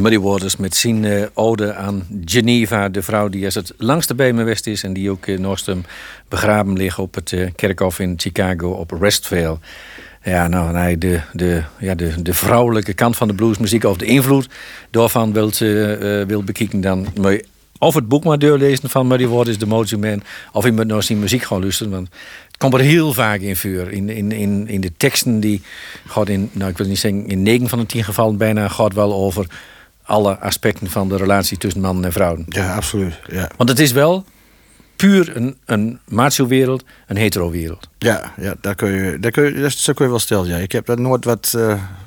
Muddy Waters met zijn ode aan Geneva. De vrouw die als het langste bij me west is. En die ook naast hem begraven ligt op het kerkhof in Chicago op Restvale. Ja, nou, hij de vrouwelijke kant van de bluesmuziek of de invloed daarvan wil bekijken, dan moet je of het boek maar doorlezen van Muddy Waters, The Mojo Man, of je moet naar zijn muziek gaan luisteren. Want het komt er heel vaak in vuur. In de teksten die gaat ik wil niet zeggen, in 9 van de 10 gevallen bijna gaat wel over alle aspecten van de relatie tussen mannen en vrouwen. Ja, absoluut. Ja. Want het is wel puur een macho-wereld, een hetero-wereld. Ja, dat kun je wel stellen. Ja. Ik heb daar nooit wat.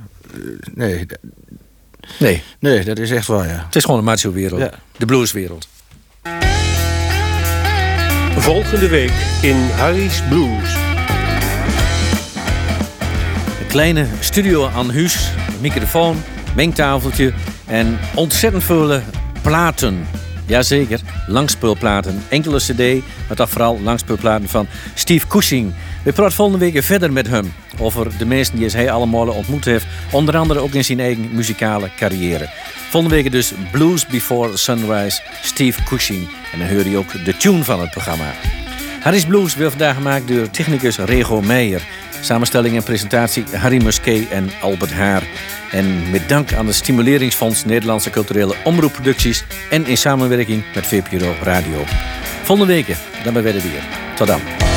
Nee, dat is echt waar, ja. Het is gewoon een macho-wereld. Ja. De blueswereld. Volgende week in Harry's Blues. Een kleine studio aan huis, microfoon, mengtafeltje en ontzettend veel platen. Jazeker, langspeelplaten. Enkele cd, maar toch vooral langspeelplaten van Steve Cushing. We praten volgende week verder met hem over de mensen die hij allemaal ontmoet heeft. Onder andere ook in zijn eigen muzikale carrière. Volgende week dus Blues Before Sunrise, Steve Cushing. En dan hoor je ook de tune van het programma. Harry's Blues werd vandaag gemaakt door technicus Rego Meijer. Samenstelling en presentatie Harry Musquet en Albert Haar. En met dank aan het Stimuleringsfonds Nederlandse Culturele Omroepproducties en in samenwerking met VPRO Radio. Volgende week, dan ben we er weer. Tot dan.